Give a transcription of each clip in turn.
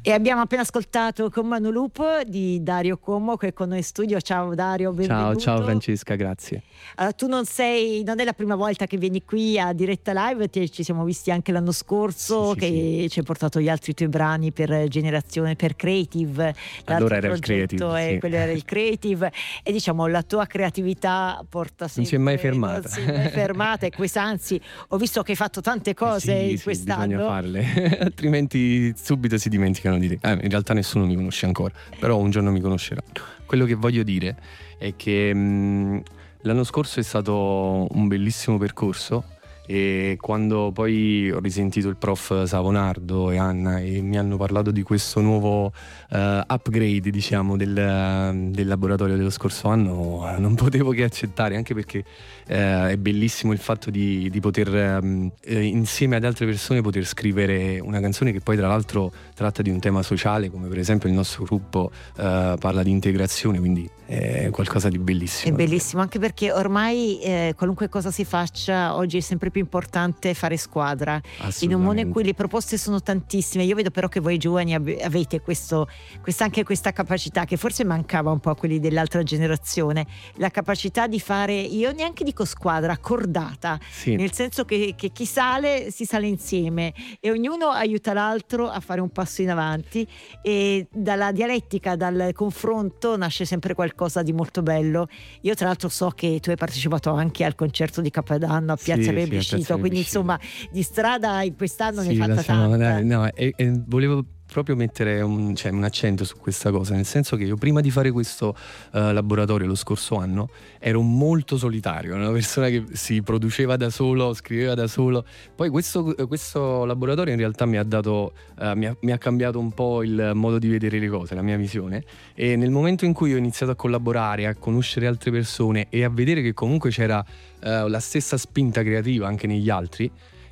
E abbiamo appena ascoltato Con Mano Lupo di Dario Como, che è con noi in studio. Ciao Dario, benvenuto. Ciao Francesca, grazie. Allora, tu non è la prima volta che vieni qui a Diretta Live, ci siamo visti anche l'anno scorso, sì. ci hai portato gli altri tuoi brani per Generazione, per Creative. Allora era il Creative, sì. Quello era il Creative, e diciamo la tua creatività porta sempre, non si è mai fermata. Non si è mai fermata, e quest'anzi ho visto che hai fatto tante cose in quest'anno. Bisogna farle, altrimenti subito si dimenticano di te. In realtà nessuno mi conosce ancora, però un giorno mi conoscerà. Quello che voglio dire è che l'anno scorso è stato un bellissimo percorso, e quando poi ho risentito il prof Savonardo e Anna e mi hanno parlato di questo nuovo upgrade, diciamo, del laboratorio dello scorso anno, non potevo che accettare, anche perché è bellissimo il fatto di poter insieme ad altre persone poter scrivere una canzone che poi tra l'altro tratta di un tema sociale, come per esempio il nostro gruppo parla di integrazione, quindi è qualcosa di bellissimo. È bellissimo, anche perché ormai qualunque cosa si faccia oggi è sempre più importante fare squadra, in un mondo in cui le proposte sono tantissime. Io vedo però che voi giovani avete anche questa capacità che forse mancava un po' a quelli dell'altra generazione, la capacità di fare, io neanche dico squadra, cordata, sì. Nel senso che chi sale si sale insieme e ognuno aiuta l'altro a fare un passo in avanti, e dalla dialettica, dal confronto nasce sempre qualcosa di molto bello. Io tra l'altro so che tu hai partecipato anche al concerto di Capodanno a Piazza Plebiscito, quindi insomma di strada in quest'anno ne hai fatta tanta. Volevo proprio mettere un accento su questa cosa, nel senso che io prima di fare questo laboratorio lo scorso anno ero molto solitario, una persona che si produceva da solo, scriveva da solo. Poi questo laboratorio in realtà mi ha cambiato un po' il modo di vedere le cose, la mia visione, e nel momento in cui ho iniziato a collaborare, a conoscere altre persone e a vedere che comunque c'era la stessa spinta creativa anche negli altri,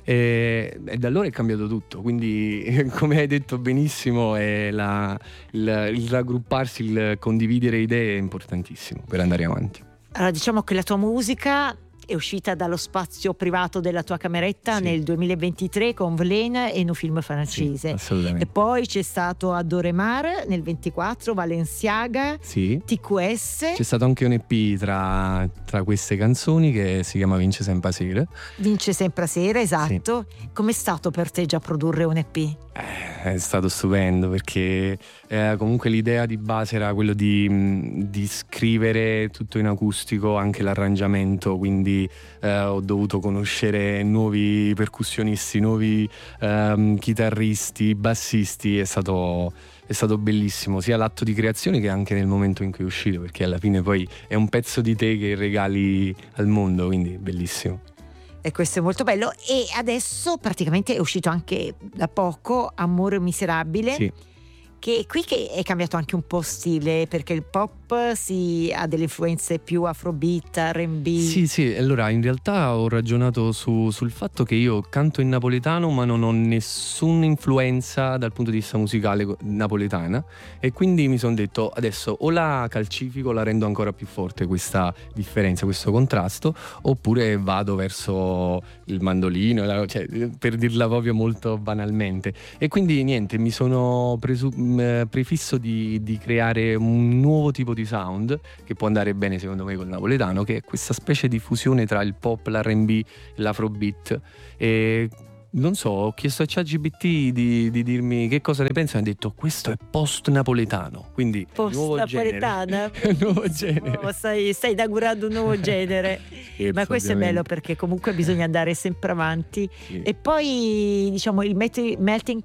e da allora è cambiato tutto. Quindi come hai detto benissimo, il raggrupparsi, il condividere idee è importantissimo per andare avanti. Allora, diciamo che la tua musica è uscita dallo spazio privato della tua cameretta nel 2023 con Vlene e un film francese. Assolutamente. E poi c'è stato Adoremar nel 24, Balenciaga, TQS. C'è stato anche un EP tra queste canzoni che si chiama Vince Sempre Sera. Vince Sempre Sera, esatto. Com'è stato per te già produrre un EP? È stato stupendo, perché comunque l'idea di base era quello di scrivere tutto in acustico, anche l'arrangiamento, quindi ho dovuto conoscere nuovi percussionisti, nuovi chitarristi, bassisti. È stato bellissimo, sia l'atto di creazione che anche nel momento in cui è uscito, perché alla fine poi è un pezzo di te che regali al mondo, quindi bellissimo. E questo è molto bello. E adesso praticamente è uscito anche da poco Amore Miserabile, che è cambiato anche un po' stile, perché il pop ha delle influenze più afrobeat, R&B. Sì, allora in realtà ho ragionato sul fatto che io canto in napoletano ma non ho nessuna influenza dal punto di vista musicale napoletana, e quindi mi sono detto adesso o la calcifico, la rendo ancora più forte questa differenza, questo contrasto, oppure vado verso il mandolino, per dirla proprio molto banalmente. E quindi niente, mi sono prefisso di creare un nuovo tipo di sound che può andare bene secondo me col napoletano, che è questa specie di fusione tra il pop, l'R&B e l'afrobeat. E non so, ho chiesto a ChatGPT di dirmi che cosa ne pensa, e mi ha detto questo è post napoletano, quindi nuovo genere. Nuovo genere. Oh, stai inaugurando un nuovo genere. Ma questo è bello, perché comunque bisogna andare sempre avanti. E poi diciamo il melting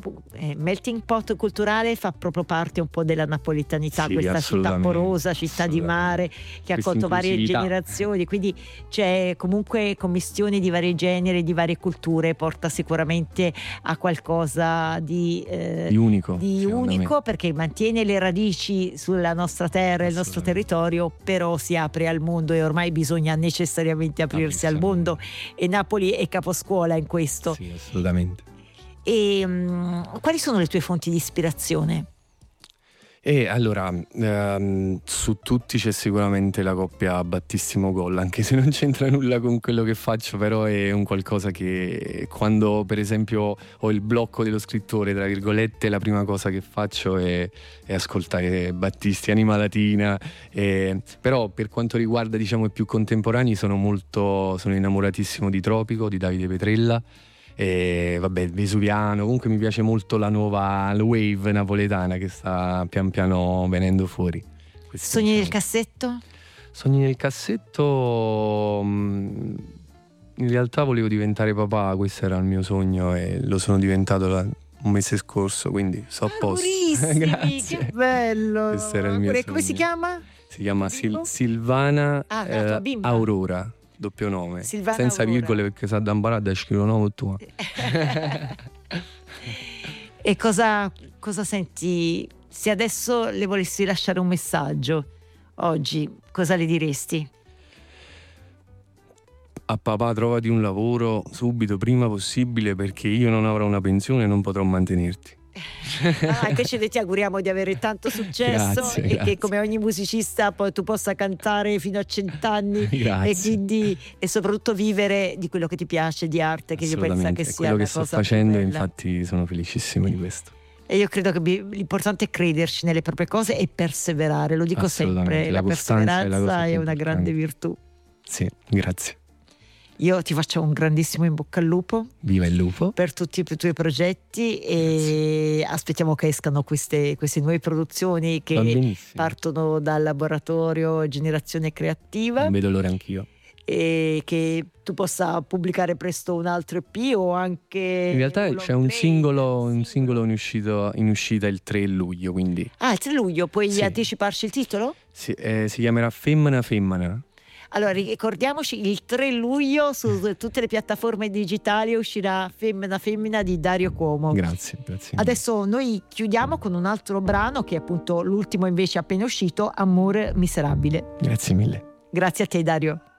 pot culturale fa proprio parte un po' della napoletanità, questa città porosa, città di mare che ha accolto varie generazioni, quindi c'è comunque commistione di vari generi, di varie culture, porta sicuramente a qualcosa di unico, perché mantiene le radici sulla nostra terra, il nostro territorio, però si apre al mondo, e ormai bisogna necessariamente aprirsi al mondo, e Napoli è caposcuola in questo. Sì, assolutamente. E quali sono le tue fonti di ispirazione? E allora, su tutti c'è sicuramente la coppia Battistimo-Goll, anche se non c'entra nulla con quello che faccio, però è un qualcosa che quando per esempio ho il blocco dello scrittore, tra virgolette, la prima cosa che faccio è ascoltare Battisti, Anima Latina, però per quanto riguarda diciamo i più contemporanei sono innamoratissimo di Tropico, di Davide Petrella. E vabbè, Vesuviano, comunque mi piace molto la wave napoletana che sta pian piano venendo fuori. Sogni nel cassetto? Sogni nel cassetto, in realtà volevo diventare papà, questo era il mio sogno e lo sono diventato un mese scorso, quindi so a posto. Grazie. Che bello. Questo era il mio sogno. Come si chiama? Si chiama Silvana Aurora. Doppio nome, Silvana senza Aurora. virgole perché sa da imparare scrivo nome tua. E cosa senti? Se adesso le volessi lasciare un messaggio oggi, cosa le diresti? A papà, trovati un lavoro subito, prima possibile, perché io non avrò una pensione e non potrò mantenerti. Invece ti auguriamo di avere tanto successo grazie. Che come ogni musicista poi tu possa cantare fino a 100 anni e soprattutto vivere di quello che ti piace, di arte, che io penso che sia quello che sto facendo, bella. infatti sono felicissimo di questo. E io credo che l'importante è crederci nelle proprie cose e perseverare, lo dico sempre, la perseveranza è una grande virtù. Sì, grazie. Io ti faccio un grandissimo in bocca al lupo. Viva il lupo. Per tutti i tuoi progetti e aspettiamo che escano queste nuove produzioni che partono dal laboratorio Generazione Creativa. Non vedo l'ora anch'io. E che tu possa pubblicare presto un altro EP o anche... In realtà c'è un singolo in uscita il 3 luglio, quindi... Ah, il 3 luglio, puoi anticiparci il titolo? Sì, si chiamerà Femmina. Allora ricordiamoci, il 3 luglio su tutte le piattaforme digitali uscirà Femmina di Dario Cuomo. Grazie. Adesso noi chiudiamo con un altro brano che è appunto l'ultimo invece appena uscito, Amore Miserabile. Grazie mille. Grazie a te Dario.